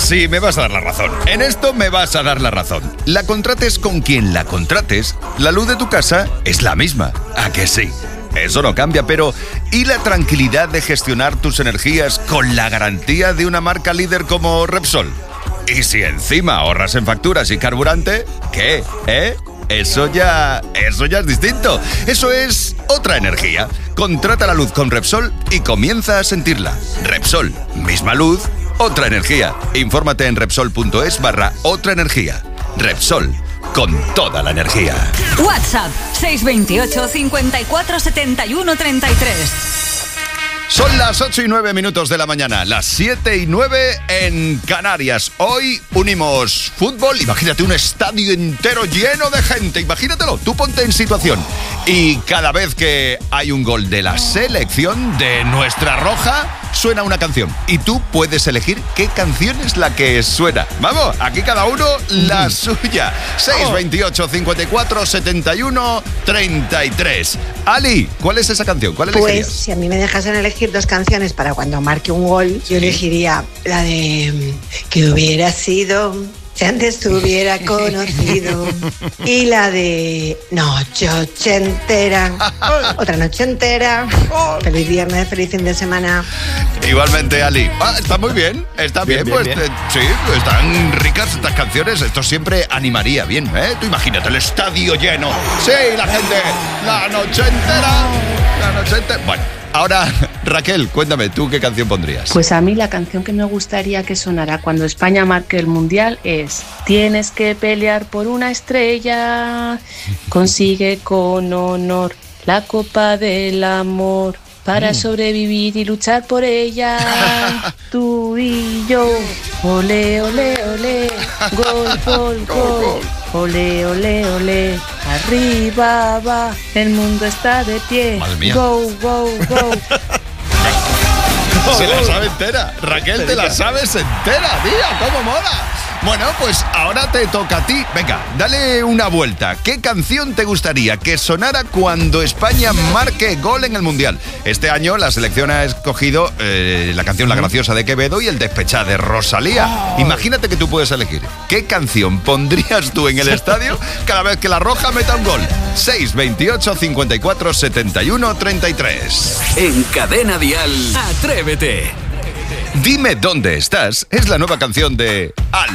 Sí, me vas a dar la razón. En esto me vas a dar la razón. La contrates con quien la contrates, la luz de tu casa es la misma. ¿A que sí? Eso no cambia, pero ¿y la tranquilidad de gestionar tus energías con la garantía de una marca líder como Repsol? Y si encima ahorras en facturas y carburante, ¿qué? Eso ya es distinto. Eso es otra energía. Contrata la luz con Repsol y comienza a sentirla. Repsol, misma luz, otra energía. Infórmate en Repsol.es/otra energía. Repsol, con toda la energía. WhatsApp 628 54 71 33. Son las 8:09 de la mañana, las 7:09 en Canarias. Hoy unimos fútbol, imagínate un estadio entero lleno de gente, imagínatelo, tú ponte en situación. Y cada vez que hay un gol de la selección de nuestra roja, suena una canción. Y tú puedes elegir qué canción es la que suena. Vamos, aquí cada uno la suya. 628 54 71 33. Ali, ¿cuál es esa canción? ¿Cuál elegirías? Pues si a mí me dejasen elegir dos canciones para cuando marque un gol, yo elegiría la de Que hubiera sido si antes te hubiera conocido, y la de Noche Ochentera. Otra noche entera. Feliz viernes, feliz fin de semana. Igualmente, Ali. Está muy bien, está bien, pues bien. Sí, están ricas estas canciones. Esto siempre animaría bien, ¿eh? Tú imagínate el estadio lleno. Sí, la gente, la noche entera. Bueno, ahora, Raquel, cuéntame, ¿tú qué canción pondrías? Pues a mí la canción que me gustaría que sonara cuando España marque el Mundial es Tienes que pelear por una estrella, consigue con honor la Copa del Amor para sobrevivir y luchar por ella. Tú y yo, ole, ole, ole, gol, gol, gol. Ole, ole, ole, arriba va, el mundo está de pie. Madre mía. Go, go, go. Se la sabe entera. Raquel, te la sabes entera, tía. ¿Cómo mola? Bueno, pues ahora te toca a ti. Venga, dale una vuelta. ¿Qué canción te gustaría que sonara cuando España marque gol en el Mundial? Este año la selección ha escogido la canción La Graciosa de Quevedo y El Despechá de Rosalía. Imagínate que tú puedes elegir. ¿Qué canción pondrías tú en el estadio cada vez que la roja meta un gol? 628 54 71 33. En Cadena Dial, Atrévete. Dime dónde estás es la nueva canción de Al